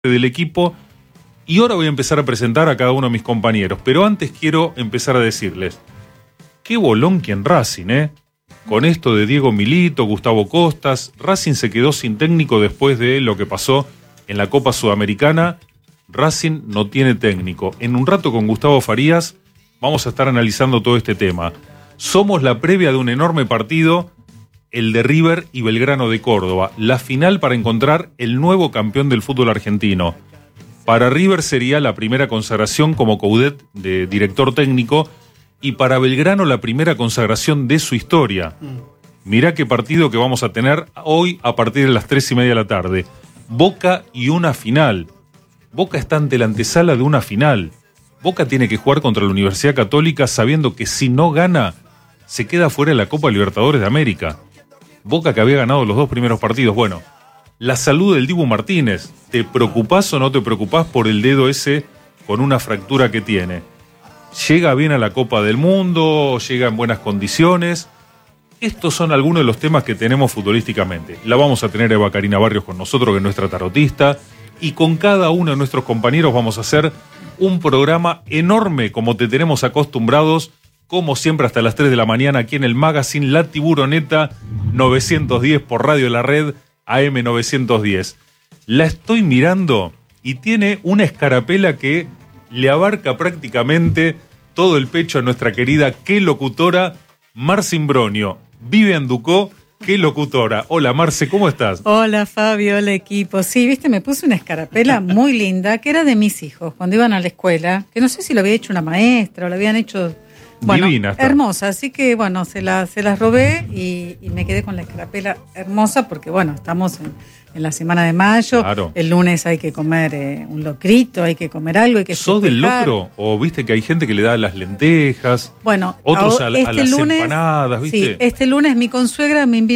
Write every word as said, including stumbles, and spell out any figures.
del equipo, y ahora voy a empezar a presentar a cada uno de mis compañeros, pero antes quiero empezar a decirles, qué bolón quien Racing, ¿eh? Con esto de Diego Milito, Gustavo Costas, Racing se quedó sin técnico después de lo que pasó en la Copa Sudamericana. Racing no tiene técnico. En un rato con Gustavo Farías vamos a estar analizando todo este tema. Somos la previa de un enorme partido, el de River y Belgrano de Córdoba, la final para encontrar el nuevo campeón del fútbol argentino. Para River sería la primera consagración como Coudet de director técnico, y para Belgrano la primera consagración de su historia. Mirá qué partido que vamos a tener hoy a partir de las tres y media de la tarde. Boca y una final. Boca está ante la antesala de una final. Boca tiene que jugar contra la Universidad Católica sabiendo que si no gana, se queda fuera de la Copa Libertadores de América. Boca que había ganado los dos primeros partidos. Bueno, la salud del Dibu Martínez. ¿Te preocupás o no te preocupás por el dedo ese con una fractura que tiene? ¿Llega bien a la Copa del Mundo? ¿Llega en buenas condiciones? Estos son algunos de los temas que tenemos futbolísticamente. La vamos a tener a Eva Karina Barrios con nosotros, que es nuestra tarotista, y con cada uno de nuestros compañeros vamos a hacer un programa enorme como te tenemos acostumbrados, como siempre hasta las tres de la mañana aquí en el Magazine La Tiburoneta novecientos diez por Radio La Red A M novecientos diez. La estoy mirando y tiene una escarapela que le abarca prácticamente todo el pecho a nuestra querida qué locutora Marce Imbronio. Vive en Ducó, qué locutora. Hola Marce, ¿cómo estás? Hola Fabio, hola equipo. Sí, viste, me puse una escarapela muy linda que era de mis hijos cuando iban a la escuela, que no sé si lo había hecho una maestra o lo habían hecho... Bueno, divina está. Hermosa, así que bueno, se, la, se las robé y, y me quedé con la escarapela hermosa porque bueno, estamos en, en la semana de mayo, claro. El lunes hay que comer eh, un locrito, hay que comer algo, hay que ¿Sos del locro? ¿O viste que hay gente que le da las lentejas? Bueno, otros a, este a las lunes, empanadas, ¿viste? Sí, este lunes mi consuegra me invita